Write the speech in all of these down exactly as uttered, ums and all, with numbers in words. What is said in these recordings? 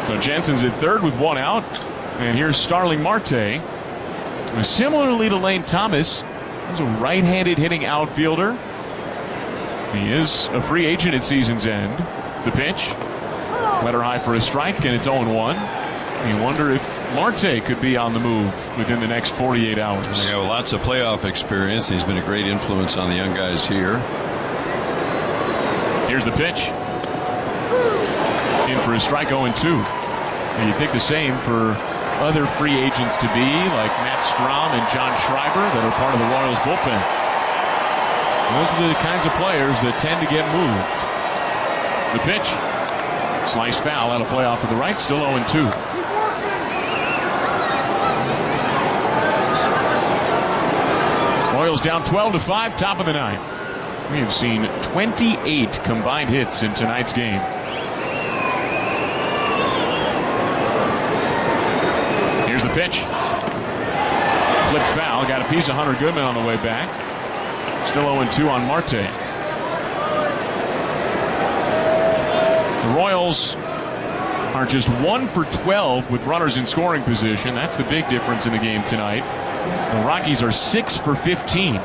So Jensen's at third with one out. And here's Starling Marte. Similarly to Lane Thomas, he's a right-handed hitting outfielder. He is a free agent at season's end. The pitch. Letter high for a strike, and it's oh one. You wonder if Marte could be on the move within the next forty-eight hours. They have lots of playoff experience. He's been a great influence on the young guys here. Here's the pitch. In for a strike, oh two. And you think the same for other free agents to be, like Matt Strom and John Schreiber, that are part of the Royals bullpen. Those are the kinds of players that tend to get moved. The pitch. Sliced foul out of play off to the right, still oh two. Royals down twelve to five, top of the ninth. We have seen twenty-eight combined hits in tonight's game. Here's the pitch. Flipped foul, got a piece of Hunter Goodman on the way back. Still oh two on Marte. The Royals are just one for twelve with runners in scoring position. That's the big difference in the game tonight. The Rockies are six for fifteen.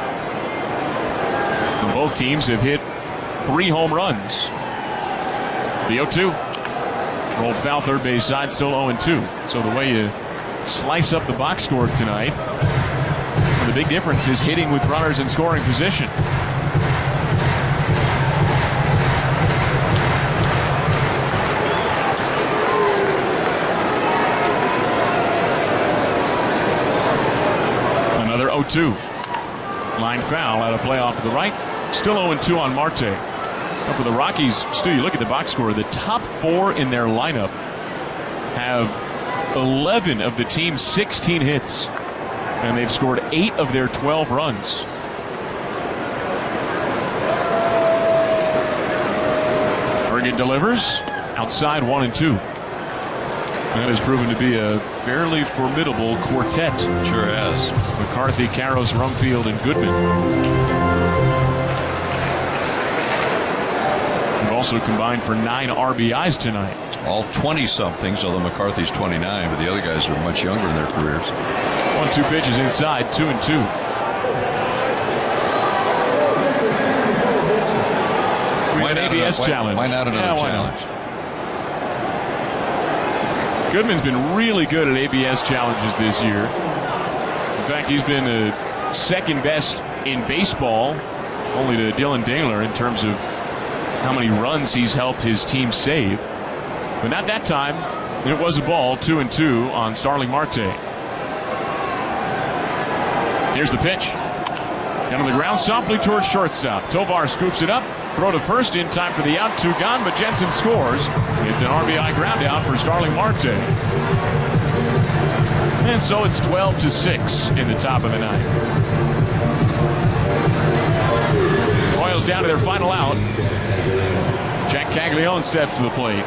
And both teams have hit three home runs. The oh two. Rolled foul third base side, still oh two. So the way you slice up the box score tonight, the big difference is hitting with runners in scoring position. Another oh two. Line foul out of play off to the right. Still oh two on Marte. Now for the Rockies, Stu, you look at the box score. The top four in their lineup have eleven of the team's sixteen hits. And they've scored eight of their twelve runs. Bergen delivers. Outside one and two. That has proven to be a fairly formidable quartet. Sure has. McCarthy, Karros, Rumfield, and Goodman. They've also combined for nine R B Is tonight. All twenty-somethings, although McCarthy's twenty-nine, but the other guys are much younger in their careers. One, two pitches inside, two and two. Why an not A B S another, challenge. Why, why not another yeah, why challenge? Not? Goodman's been really good at A B S challenges this year. In fact, he's been the second best in baseball, only to Dylan Dingler in terms of how many runs he's helped his team save. But not that time. It was a ball, two and two on Starling Marte. Here's the pitch. Down on the ground, softly towards shortstop. Tovar scoops it up. Throw to first in time for the out, two gone, but Jensen scores. It's an R B I ground out for Starling Marte. And so it's twelve to six in the top of the ninth. Royals down to their final out. Jack Caglione steps to the plate.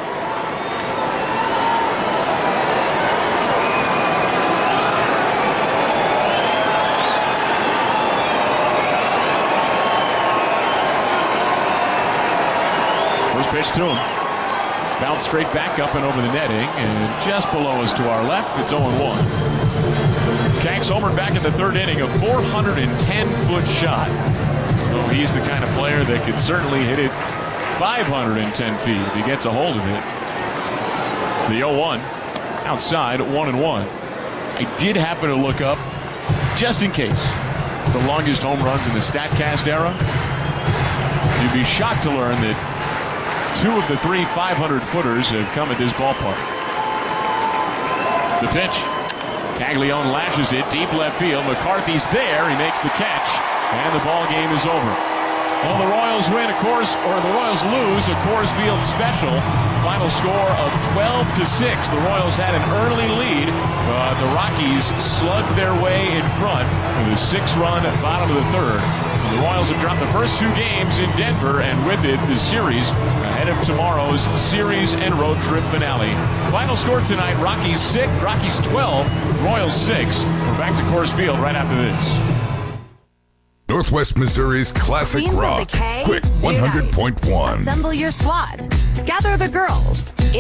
First pitch to him. Bounced straight back up and over the netting, and just below us to our left, it's oh one. Cax homered back in the third inning, a four hundred ten foot shot. Oh, he's the kind of player that could certainly hit it five hundred ten feet if he gets a hold of it. The oh one. Outside, one and one. I did happen to look up, just in case, the longest home runs in the StatCast era. You'd be shocked to learn that two of the three five hundred footers have come at this ballpark. The pitch. Caglione lashes it deep left field. McCarthy's there. He makes the catch, and the ball game is over. Well, the Royals win, of course, or the Royals lose a Coors Field special. Final score of twelve to six. The Royals had an early lead, but the Rockies slugged their way in front with a six-run bottom of the third. The Royals have dropped the first two games in Denver, and with it, the series ahead of tomorrow's series and road trip finale. Final score tonight, Rockies six, Rockies twelve, Royals six. We're back to Coors Field right after this. Northwest Missouri's classic Queens of rock. the K, Quick one hundred point one. Assemble your squad. Gather the girls.